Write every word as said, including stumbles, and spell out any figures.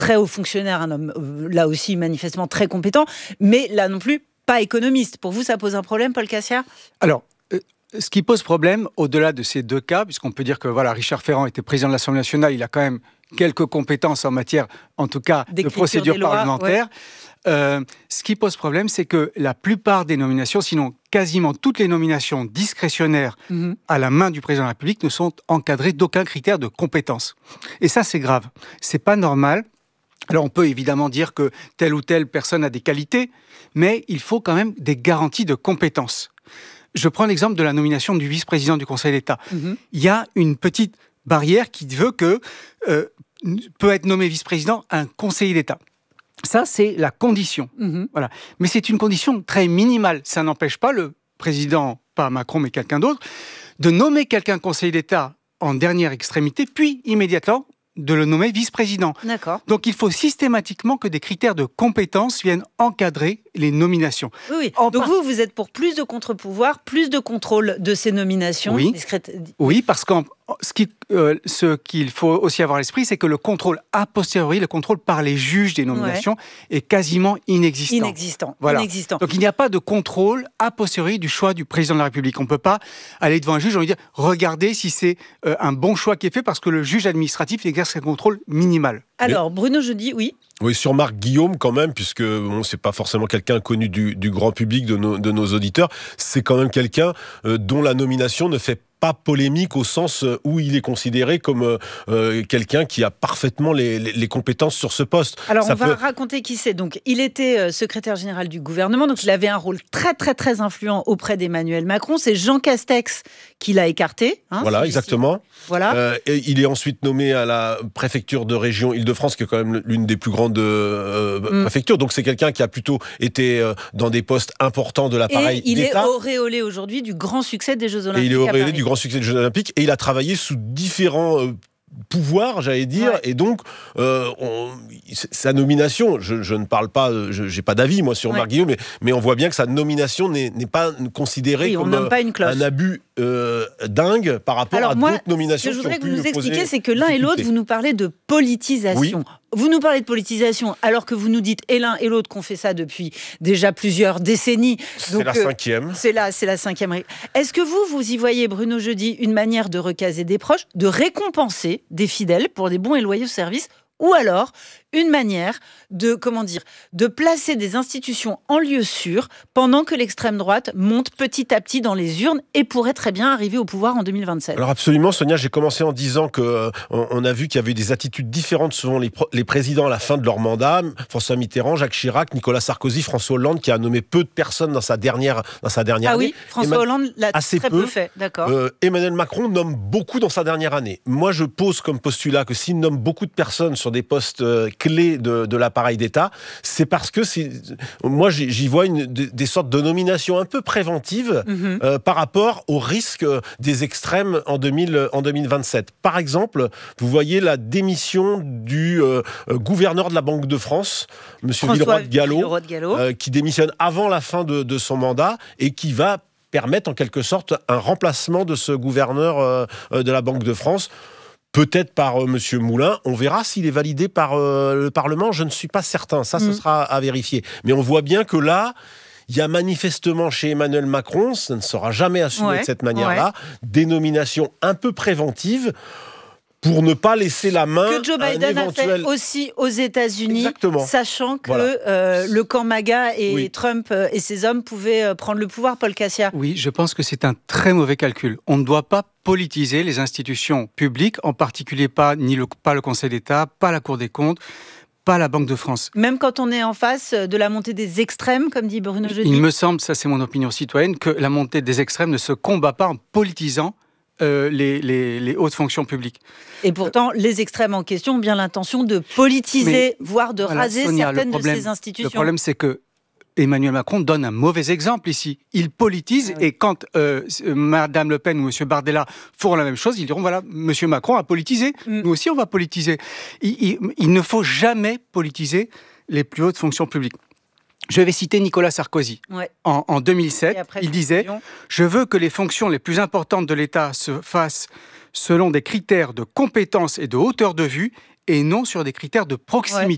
très haut fonctionnaire, un homme euh, là aussi manifestement très compétent, mais là non plus pas économiste. Pour vous, ça pose un problème, Paul Cassière ? Alors, euh, ce qui pose problème, au-delà de ces deux cas, puisqu'on peut dire que voilà, Richard Ferrand était président de l'Assemblée nationale, il a quand même quelques compétences en matière, en tout cas, de procédure parlementaire. Ouais. Euh, ce qui pose problème, c'est que la plupart des nominations, sinon quasiment toutes les nominations discrétionnaires mmh. à la main du président de la République ne sont encadrées d'aucun critère de compétence. Et ça, c'est grave. C'est pas normal. Alors, on peut évidemment dire que telle ou telle personne a des qualités, mais il faut quand même des garanties de compétence. Je prends l'exemple de la nomination du vice-président du Conseil d'État. Mmh. Il y a une petite barrière qui veut que euh, peut être nommé vice-président un conseiller d'État. Ça, c'est la condition. Mmh. Voilà. Mais c'est une condition très minimale. Ça n'empêche pas le président, pas Macron, mais quelqu'un d'autre, de nommer quelqu'un conseiller d'État en dernière extrémité, puis immédiatement de le nommer vice-président. D'accord. Donc, il faut systématiquement que des critères de compétence viennent encadrer les nominations. Oui, oui. En Donc, par... vous, vous êtes pour plus de contre-pouvoirs, plus de contrôle de ces nominations. Oui, discrètes... oui parce que ce, qui, euh, ce qu'il faut aussi avoir à l'esprit, c'est que le contrôle a posteriori, le contrôle par les juges des nominations, ouais. est quasiment inexistant. Inexistant. Voilà. Inexistant. Donc, il n'y a pas de contrôle a posteriori du choix du président de la République. On ne peut pas aller devant un juge et lui dire « Regardez si c'est euh, un bon choix qui est fait » parce que le juge administratif exerce un contrôle minimal. Alors, Bruno Jeudi, oui. Oui, sur Marc Guillaume quand même, puisque bon, c'est pas forcément quelqu'un connu du, du grand public, de nos, de nos auditeurs, c'est quand même quelqu'un euh, dont la nomination ne fait pas polémique au sens où il est considéré comme euh, quelqu'un qui a parfaitement les, les, les compétences sur ce poste. Alors, Ça on peut... va raconter qui c'est. Donc, il était euh, secrétaire général du gouvernement, donc il avait un rôle très, très, très influent auprès d'Emmanuel Macron. C'est Jean Castex qui l'a écarté. Hein, voilà, exactement. Voilà. Euh, et il est ensuite nommé à la préfecture de région Île-de-France, qui est quand même l'une des plus grandes euh, mm. préfectures. Donc, c'est quelqu'un qui a plutôt été euh, dans des postes importants de l'appareil et il d'État. est auréolé aujourd'hui du grand succès des Jeux Olympiques. Et il est auréolé du grand succès des Jeux Olympiques. Et il a travaillé sous différents euh, pouvoir, j'allais dire, ouais. et donc euh, on, sa nomination, je, je ne parle pas, je n'ai pas d'avis moi sur ouais. Marc Guillaume, mais, mais on voit bien que sa nomination n'est, n'est pas considérée oui, comme pas une un abus euh, dingue par rapport Alors à moi, d'autres nominations. Ce que je voudrais qui ont que vous pu nous expliquiez, c'est que difficulté. l'un et l'autre, vous nous parlez de politisation. Oui. Vous nous parlez de politisation, alors que vous nous dites et l'un et l'autre qu'on fait ça depuis déjà plusieurs décennies. C'est Donc, la euh, cinquième. C'est la, c'est la cinquième. Est-ce que vous, vous y voyez, Bruno Jeudi, une manière de recaser des proches, de récompenser des fidèles pour des bons et loyaux services, ou alors une manière de, comment dire, de placer des institutions en lieu sûr pendant que l'extrême droite monte petit à petit dans les urnes et pourrait très bien arriver au pouvoir en deux mille vingt-sept. Alors absolument, Sonia, j'ai commencé en disant qu'on euh, on a vu qu'il y avait des attitudes différentes selon les, pro- les présidents à la fin de leur mandat. François Mitterrand, Jacques Chirac, Nicolas Sarkozy, François Hollande, qui a nommé peu de personnes dans sa dernière, dans sa dernière ah année. Ah oui, François Emma- Hollande l'a assez très peu, peu fait, d'accord. Euh, Emmanuel Macron nomme beaucoup dans sa dernière année. Moi, je pose comme postulat que s'il nomme beaucoup de personnes sur des postes euh, clés de, de l'appareil d'État, c'est parce que c'est, moi j'y, j'y vois une, des, des sortes de nominations un peu préventives mm-hmm. euh, par rapport au risque des extrêmes en, deux mille, en deux mille vingt-sept. Par exemple, vous voyez la démission du euh, gouverneur de la Banque de France, M. Villeroy de Galhau, euh, qui démissionne avant la fin de, de son mandat et qui va permettre en quelque sorte un remplacement de ce gouverneur euh, de la Banque de France. Peut-être par euh, M. Moulin. On verra s'il est validé par euh, le Parlement. Je ne suis pas certain. Ça, mmh. ce sera à vérifier. Mais on voit bien que là, il y a manifestement chez Emmanuel Macron, ça ne sera jamais assumé ouais, de cette manière-là, ouais. des nominations un peu préventives pour ne pas laisser la main que Joe Biden à un éventuel... a fait aussi aux États-Unis, Exactement. Sachant que voilà. euh, le camp MAGA et oui. Trump euh, et ses hommes pouvaient euh, prendre le pouvoir, Paul Cassière. Oui, je pense que c'est un très mauvais calcul. On ne doit pas politiser les institutions publiques, en particulier pas, ni le, pas le Conseil d'État, pas la Cour des comptes, pas la Banque de France. Même quand on est en face de la montée des extrêmes, comme dit Bruno Jeudi. Il me semble, ça c'est mon opinion citoyenne, que la montée des extrêmes ne se combat pas en politisant Euh, les, les, les hautes fonctions publiques. Et pourtant, les extrêmes en question ont bien l'intention de politiser, Mais, voire de voilà, raser Sonia, certaines problème, de ces institutions. Le problème, c'est que Emmanuel Macron donne un mauvais exemple ici. Il politise, ah oui. et quand euh, Madame Le Pen ou Monsieur Bardella feront la même chose, ils diront, voilà, Monsieur Macron a politisé, mm. nous aussi on va politiser. Il, il, il ne faut jamais politiser les plus hautes fonctions publiques. Je vais citer Nicolas Sarkozy. Ouais. En, en deux mille sept, il disait « Je veux que les fonctions les plus importantes de l'État se fassent selon des critères de compétence et de hauteur de vue et non sur des critères de proximité. »